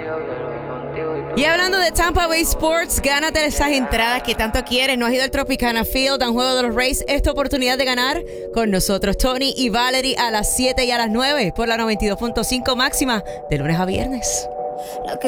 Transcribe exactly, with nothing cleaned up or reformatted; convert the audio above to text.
Y hablando de Tampa Bay Sports, gánate esas entradas que tanto quieres. No has ido al Tropicana Field, a un juego de los Rays. Esta oportunidad de ganar con nosotros, Tony y Valerie, a las siete y a las nueve por la noventa y dos punto cinco máxima, de lunes a viernes.